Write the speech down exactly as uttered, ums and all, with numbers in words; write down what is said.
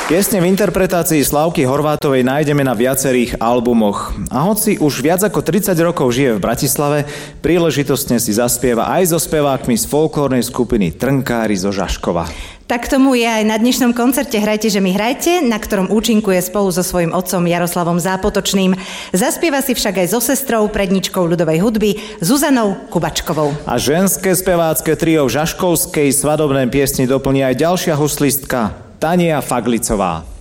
Piesne v interpretácii Slávky Horvátovej nájdeme na viacerých albumoch. A hoci už viac ako tridsať rokov žije v Bratislave, príležitostne si zaspieva aj so spevákmi z folklórnej skupiny Trnkári zo Žaškova. Tak tomu je aj na dnešnom koncerte Hrajte, že mi hrajte, na ktorom účinkuje spolu so svojím otcom Jaroslavom Zápotočným. Zaspieva si však aj so sestrou, predničkou ľudovej hudby, Zuzanou Kubačkovou. A ženské spevácké trio v žaškovskej svadobnej piesni doplní aj ďalšia huslistka, Tania Faglicová.